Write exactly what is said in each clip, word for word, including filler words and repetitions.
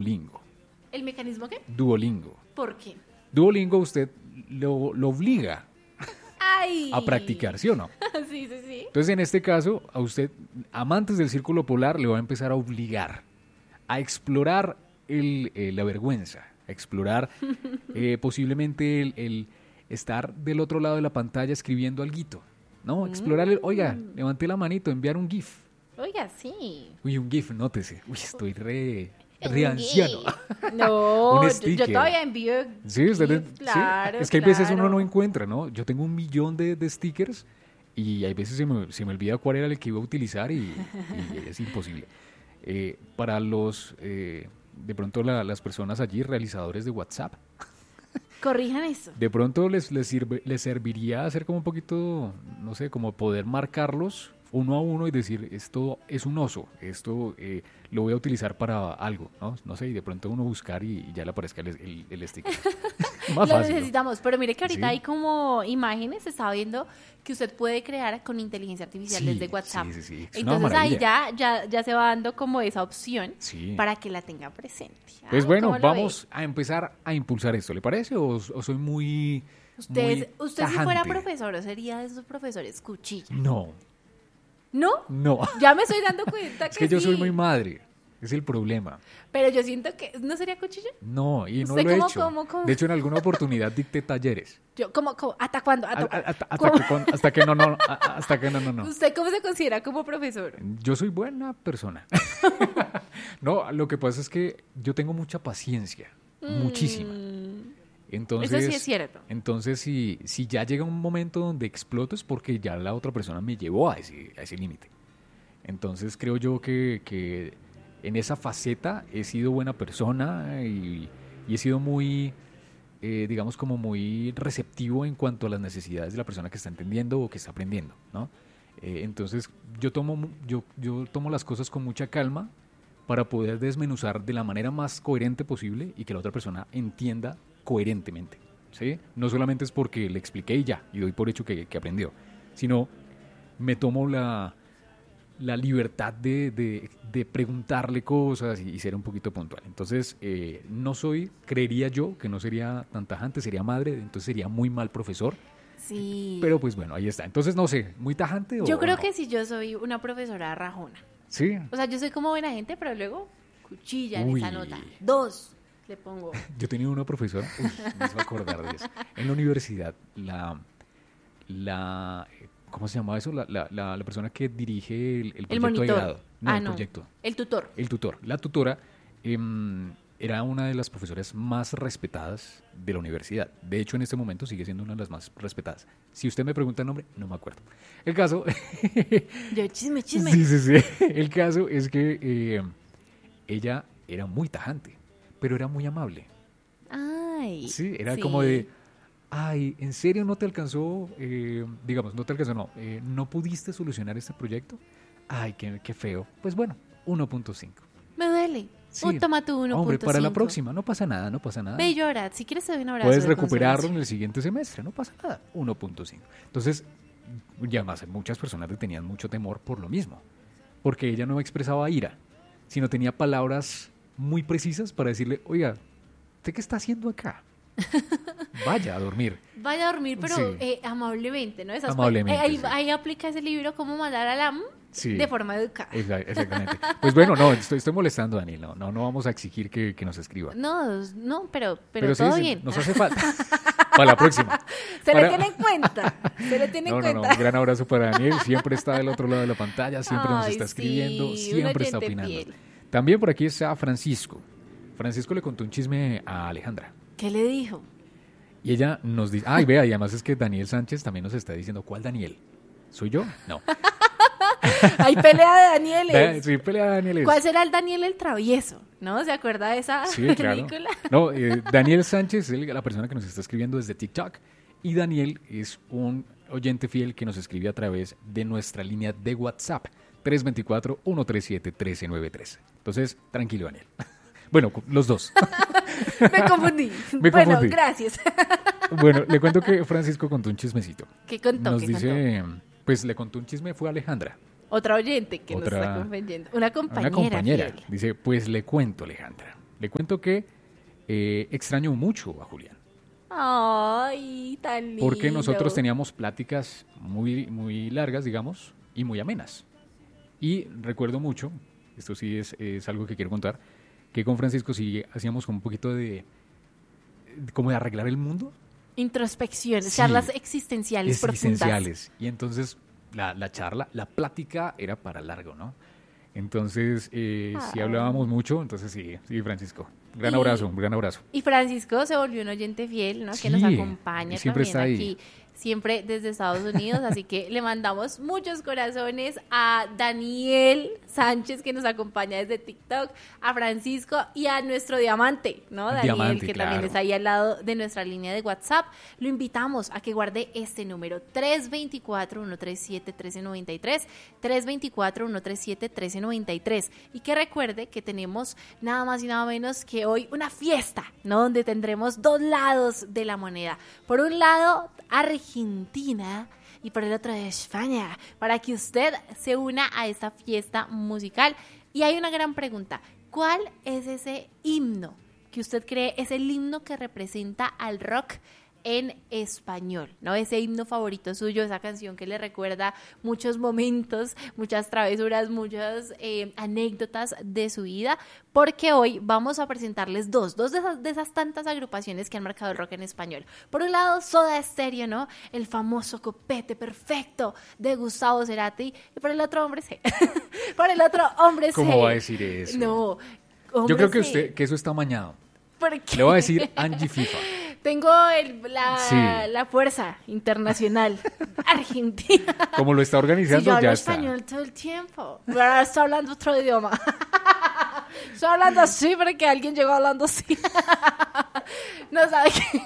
Duolingo. ¿El mecanismo qué? Duolingo. ¿Por qué? Duolingo usted lo, lo obliga Ay. a practicar, ¿sí o no? Sí, sí, sí. Entonces, en este caso, a usted, amantes del círculo polar, le va a empezar a obligar a explorar el, eh, la vergüenza, a explorar eh, posiblemente el, el estar del otro lado de la pantalla escribiendo alguito, ¿no? Explorar el, oiga, levanté la manito, enviar un GIF. Oiga, sí. Uy, un GIF, nótese. Uy, estoy re, re anciano. No, Un yo, sticker. yo todavía envío. Sí, usted, GIF, sí. claro, Es que hay veces claro. uno no encuentra, ¿no? Yo tengo un millón de, de stickers y hay veces se me, se me olvida cuál era el que iba a utilizar y, y es imposible. Eh, para los, eh, de pronto la- las personas allí, realizadores de WhatsApp, Corrijan eso. de pronto les, les, sirve, les serviría hacer como un poquito, no sé, como poder marcarlos uno a uno y decir, esto es un oso, esto eh, lo voy a utilizar para algo, ¿no? No sé, y de pronto uno buscar y, y ya le aparezca el, el, el sticker. Más Lo fácil, ¿no? necesitamos, pero mire que ahorita Sí. hay como imágenes, se estaba viendo que usted puede crear con inteligencia artificial Sí, desde WhatsApp. sí, sí, sí, es una Entonces ahí maravilla. ya, ya, ya se va dando como esa opción Sí. para que la tenga presente. Pues Ay, bueno, ¿cómo lo vamos a empezar a impulsar esto, ¿le parece? ¿O, o soy muy, ve? Usted, muy es- usted si fuera tajante? profesor, sería de esos profesores cuchilla. No, ¿No? no. Ya me estoy dando cuenta que Es que yo soy sí. muy madre, es el problema. Pero yo siento que no sería cuchilla. No, y no ¿Usted lo he cómo, hecho. cómo, cómo? De hecho, en alguna oportunidad dicté talleres. Yo, como, como, ¿hasta cuándo? A- ¿Hasta, a- hasta, hasta ¿Cómo? que, con- hasta que no, no, a- a- hasta que no, no, no. ¿Usted cómo se considera como profesor? Yo soy buena persona. No, lo que pasa es que yo tengo mucha paciencia, muchísima. Mm, Entonces, Eso sí es cierto. Entonces, si, si ya llega un momento donde exploto es porque ya la otra persona me llevó a ese, a ese límite. Entonces, creo yo que, que en esa faceta he sido buena persona y, y he sido muy, eh, digamos, como muy receptivo en cuanto a las necesidades de la persona que está entendiendo o que está aprendiendo, ¿no? Eh, entonces, yo tomo, mu- yo, yo tomo las cosas con mucha calma para poder desmenuzar de la manera más coherente posible y que la otra persona entienda coherentemente, ¿sí? No solamente es porque le expliqué y ya, y doy por hecho que, que aprendió, sino me tomo la, la libertad de, de, de preguntarle cosas y, y ser un poquito puntual. Entonces, eh, no soy, creería yo, que no sería tan tajante, sería madre, entonces sería muy mal profesor, Sí. pero pues bueno, ahí está. Entonces, no sé, ¿muy tajante o Yo creo no? que si yo soy una profesora rajona. Sí. O sea, yo soy como buena gente, pero luego cuchilla en Uy. esa nota. Dos le pongo. Yo tenía una profesora, uy, me hizo acordar de eso. En la universidad, la, la ¿cómo se llamaba eso? La, la, la, la persona que dirige el, el proyecto El monitor. de grado. No, ah, el no. proyecto. El tutor. El tutor. La tutora em, era una de las profesoras más respetadas de la universidad. De hecho, en este momento sigue siendo una de las más respetadas. Si usted me pregunta el nombre, no me acuerdo. El caso... Yo, chisme, chisme. Sí, sí, sí. El caso es que eh, ella era muy tajante, pero era muy amable. Ay. Sí, era sí. como de, ay, ¿en serio no te alcanzó, eh, digamos, no te alcanzó, no, eh, no pudiste solucionar este proyecto? Ay, qué, qué feo. Pues bueno, uno punto cinco. Me duele. Sí. Oh, toma tu uno punto cinco. Hombre, para la próxima, no pasa nada, no pasa nada. Ve y llora. Si quieres te doy un abrazo. Puedes de recuperarlo en consolación. el siguiente semestre, no pasa nada, uno punto cinco. Entonces, y además muchas personas le tenían mucho temor por lo mismo, porque ella no expresaba ira, sino tenía palabras muy precisas para decirle, oiga, ¿usted qué está haciendo acá? Vaya a dormir. Vaya a dormir, pero Sí. eh, amablemente, ¿no? Esas Amablemente, eh, ahí, sí. ahí aplica ese libro, cómo mandar a la M Sí. de forma educada. Exa- Exactamente. Pues bueno, no, estoy, estoy molestando a Daniel, no, no, no vamos a exigir que, que nos escriba. No, no, pero, pero, sí, todo sí, bien. nos hace falta. Para la próxima. Se Para- le tiene en cuenta. Se le tiene No, en no, no, cuenta. un gran abrazo para Daniel, siempre está del otro lado de la pantalla, siempre nos Ay, está escribiendo, sí, un siempre está oyente opinando. fiel. También por aquí está Francisco. Francisco le contó un chisme a Alejandra. ¿Qué le dijo? Y ella nos dice, ay, vea, y además es que Daniel Sánchez también nos está diciendo, ¿cuál Daniel? ¿Soy yo? No. Hay pelea de Danieles. Vea, sí, pelea Daniel. es- ¿Cuál será el Daniel el travieso? ¿No? ¿Se acuerda de esa Sí, claro. película? No, eh, Daniel Sánchez es el- la persona que nos está escribiendo desde TikTok y Daniel es un oyente fiel que nos escribe a través de nuestra línea de WhatsApp tres dos cuatro, uno tres siete, uno tres nueve tres. Entonces, tranquilo, Daniel. Bueno, los dos. Me confundí. Me bueno, confundí. gracias. Bueno, le cuento que Francisco contó un chismecito. ¿Qué contó? Nos ¿Qué contó? dice, pues le contó un chisme, fue Alejandra, Otra oyente que Otra- nos está confundiendo. Una compañera. una compañera. fiel. Dice, pues le cuento, Alejandra. Le cuento que eh, extraño mucho a Julián. Ay, tan lindo. Porque nosotros teníamos pláticas muy, muy largas, digamos, y muy amenas. Y recuerdo mucho, esto sí es, es algo que quiero contar, que con Francisco sí hacíamos un poquito de, como de arreglar el mundo. Introspección, Sí, charlas existenciales, existenciales. profundas. Y entonces la, la charla, la plática era para largo, ¿no? Entonces, eh, sí Ah. hablábamos mucho, entonces sí, sí, Francisco. Gran Y- abrazo, un gran abrazo. Y Francisco se volvió un oyente fiel, ¿no? Que Sí, nos acompaña siempre también está ahí. aquí, siempre desde Estados Unidos. Así que le mandamos muchos corazones a Daniel Sánchez, que nos acompaña desde TikTok, a Francisco y a nuestro diamante, ¿no? Daniel, Diamante, que claro. también está ahí al lado de nuestra línea de WhatsApp. Lo invitamos a que guarde este número, tres dos cuatro, uno tres siete, uno tres nueve tres, tres dos cuatro, uno tres siete, uno tres nueve tres, y que recuerde que tenemos nada más y nada menos que hoy una fiesta, ¿no? Donde tendremos dos lados de la moneda. Por un lado, Argentina, y por el otro de España, para que usted se una a esta fiesta musical. Y hay una gran pregunta: ¿cuál es ese himno que usted cree es el himno que representa al rock en español, ¿no? Ese himno favorito suyo, esa canción que le recuerda muchos momentos, muchas travesuras, muchas eh, anécdotas de su vida, porque hoy vamos a presentarles dos, dos de esas, de esas tantas agrupaciones que han marcado el rock en español. Por un lado, Soda Stereo, ¿no? El famoso copete perfecto de Gustavo Cerati, y por el otro, Hombres G. Por el otro, Hombres G. ¿Cómo va a decir eso? No, Yo creo que Hombres G. usted, que eso está amañado. ¿Por qué? Le voy a decir Angie FIFA. Tengo el- la, Sí. la fuerza internacional argentina. Como lo está Si organizando, yo hablo ya está. español todo el tiempo. Pero ahora estoy hablando otro idioma. Estoy hablando así porque alguien llegó hablando así. No sabe qué.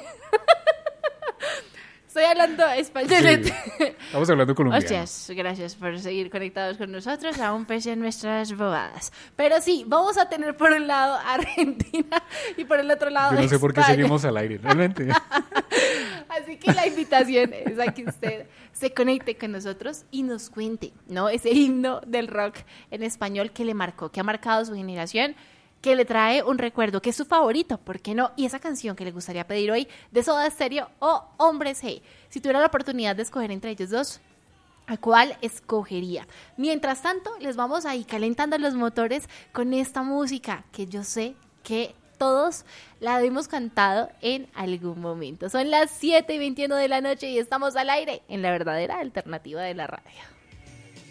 Estoy hablando español. Sí. Estamos hablando colombiano. Hostias, gracias por seguir conectados con nosotros, aún pese a nuestras bobadas. Pero sí, vamos a tener por un lado a Argentina y por el otro lado Yo no sé por qué España. seguimos al aire, realmente. Así que la invitación es a que usted se conecte con nosotros y nos cuente, ¿no? Ese himno del rock en español que le marcó, que ha marcado su generación, que le trae un recuerdo, que es su favorito, ¿por qué no? Y esa canción que le gustaría pedir hoy de Soda Stereo o Hombres G. Si tuviera la oportunidad de escoger entre ellos dos, ¿a cuál escogería? Mientras tanto, les vamos a ir calentando los motores con esta música que yo sé que todos la hemos cantado en algún momento. Son las siete y veintiuno de la noche y estamos al aire en la verdadera alternativa de la radio.